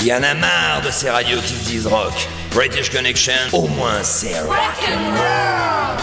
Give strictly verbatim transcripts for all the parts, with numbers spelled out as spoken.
Y en a marre de ces radios qui se disent rock. British Connection, au moins c'est rock.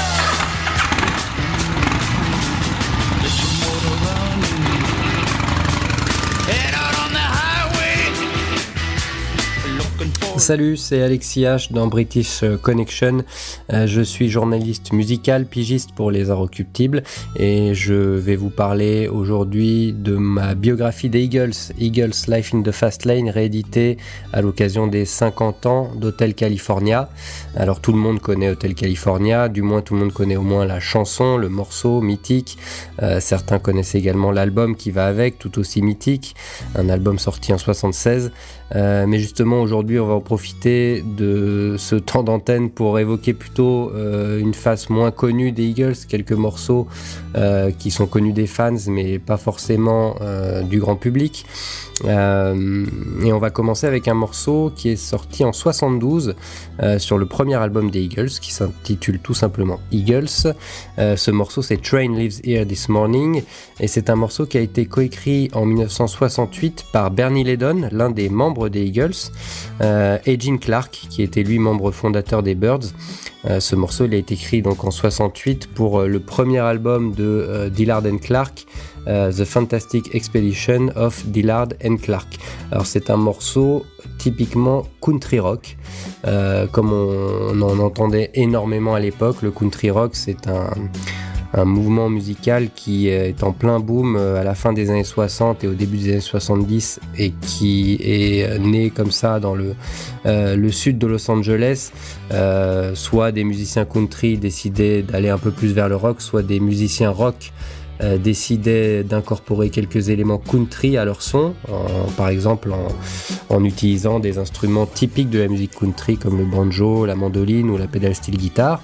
Salut, c'est Alexis H dans British Connection. Euh, je suis journaliste musical, pigiste pour Les Inrecuptibles et je vais vous parler aujourd'hui de ma biographie des Eagles, Eagles Life in the Fast Lane, rééditée à l'occasion des cinquante ans d'Hotel California. Alors tout le monde connaît Hotel California, du moins tout le monde connaît au moins la chanson, le morceau mythique. Euh, certains connaissent également l'album qui va avec, tout aussi mythique, un album sorti en soixante-seize. Euh, mais justement aujourd'hui on va en profiter de ce temps d'antenne pour évoquer plutôt euh, une face moins connue des Eagles, quelques morceaux euh, qui sont connus des fans mais pas forcément euh, du grand public. Euh, et on va commencer avec un morceau qui est sorti en soixante-douze euh, sur le premier album des Eagles qui s'intitule tout simplement Eagles. Euh, ce morceau c'est Train Lives Here This Morning et c'est un morceau qui a été coécrit en dix-neuf cent soixante-huit par Bernie Leadon, l'un des membres des Eagles, euh, et Gene Clark qui était lui membre fondateur des Byrds. Euh, ce morceau il a été écrit donc en soixante-huit pour euh, le premier album de euh, Dillard and Clark, uh, The Fantastic Expedition of Dillard and Clark. Alors c'est un morceau typiquement country rock, euh, comme on, on en entendait énormément à l'époque. Le country rock c'est un un mouvement musical qui est en plein boom à la fin des années soixante et au début des années soixante-dix et qui est né comme ça dans le, euh, le sud de Los Angeles. Euh, soit des musiciens country décidaient d'aller un peu plus vers le rock, soit des musiciens rock euh, décidaient d'incorporer quelques éléments country à leur son, en, par exemple en, en utilisant des instruments typiques de la musique country comme le banjo, la mandoline ou la pedal steel guitar.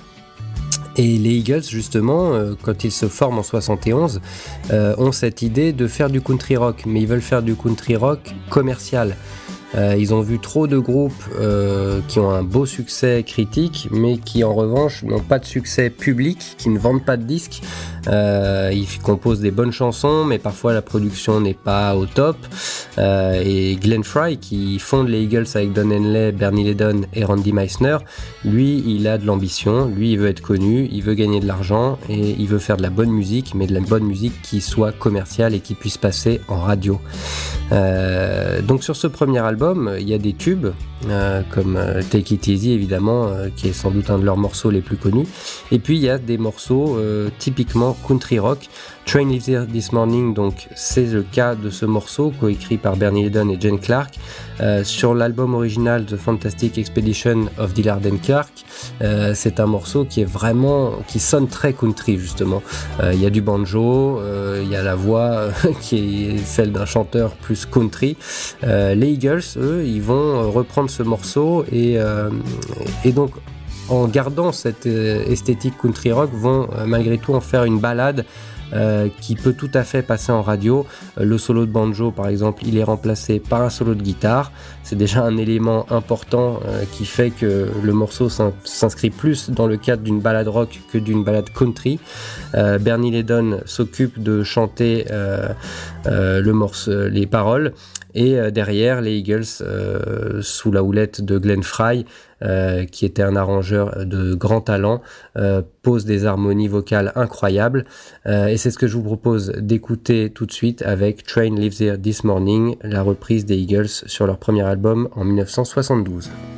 Et les Eagles, justement, euh, quand ils se forment en soixante et onze, euh, ont cette idée de faire du country rock, mais ils veulent faire du country rock commercial. Euh, ils ont vu trop de groupes euh, qui ont un beau succès critique, mais qui en revanche n'ont pas de succès public, qui ne vendent pas de disques. Euh, ils composent des bonnes chansons, mais parfois la production n'est pas au top. Euh, et Glenn Frey, qui fonde les Eagles avec Don Henley, Bernie Leadon et Randy Meisner, lui, il a de l'ambition, lui, il veut être connu, il veut gagner de l'argent et il veut faire de la bonne musique, mais de la bonne musique qui soit commerciale et qui puisse passer en radio. Euh, donc sur ce premier album, il y a des tubes euh, comme euh, Take It Easy évidemment, euh, qui est sans doute un de leurs morceaux les plus connus, et puis il y a des morceaux euh, typiquement country rock. Train Lives Here This Morning, donc c'est le cas de ce morceau coécrit par Bernie Leadon et Gene Clark euh, sur l'album original The Fantastic Expedition of Dillard and Clark. Euh, c'est un morceau qui est vraiment, qui sonne très country justement. Il euh, y a du banjo, il euh, y a la voix euh, qui est celle d'un chanteur plus country. Euh, les Eagles, eux, ils vont reprendre ce morceau et, euh, et donc en gardant cette euh, esthétique country rock, vont euh, malgré tout en faire une ballade Euh, qui peut tout à fait passer en radio. Euh, le solo de banjo par exemple, il est remplacé par un solo de guitare. C'est déjà un élément important euh, qui fait que le morceau s'in- s'inscrit plus dans le cadre d'une ballade rock que d'une ballade country. Euh, Bernie Leadon s'occupe de chanter euh, euh, le morceau, les paroles, et euh, derrière les Eagles, euh, sous la houlette de Glenn Frey, euh, qui était un arrangeur de grand talent, euh, pose des harmonies vocales incroyables, euh, et c'est ce que je vous propose d'écouter tout de suite avec Train Lives Here This Morning, la reprise des Eagles sur leur premier album en dix-neuf cent soixante-douze.